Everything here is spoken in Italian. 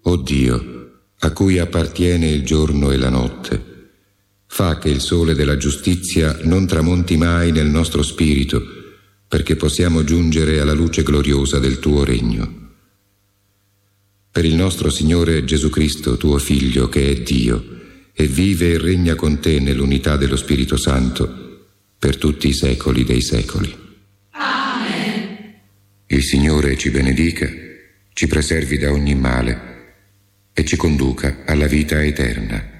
O Dio, a cui appartiene il giorno e la notte, fa che il sole della giustizia non tramonti mai nel nostro spirito, perché possiamo giungere alla luce gloriosa del tuo regno. Per il nostro Signore Gesù Cristo, tuo Figlio, che è Dio, e vive e regna con te nell'unità dello Spirito Santo, per tutti i secoli dei secoli. Amen. Il Signore ci benedica, ci preservi da ogni male e ci conduca alla vita eterna.